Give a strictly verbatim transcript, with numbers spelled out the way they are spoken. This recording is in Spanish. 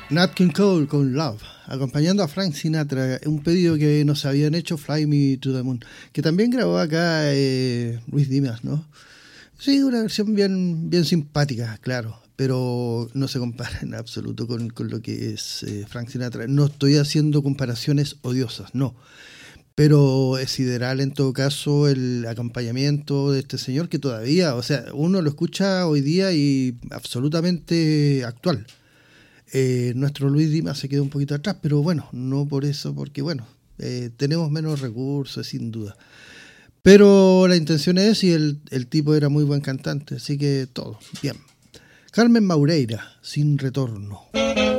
Nat King Cole con Love, acompañando a Frank Sinatra, un pedido que nos habían hecho, Fly Me to the Moon, que también grabó acá eh, Luis Dimas, ¿no? Sí, una versión bien, bien simpática, claro, pero no se compara en absoluto con, con lo que es eh, Frank Sinatra. No estoy haciendo comparaciones odiosas, no, pero es sideral en todo caso el acompañamiento de este señor que todavía, o sea, uno lo escucha hoy día y absolutamente actual. Eh, nuestro Luis Dimas se quedó un poquito atrás, pero bueno, no por eso, porque bueno, eh, tenemos menos recursos, sin duda. Pero la intención es, y el, el tipo era muy buen cantante, así que todo, bien. Carmen Maureira, Sin Retorno.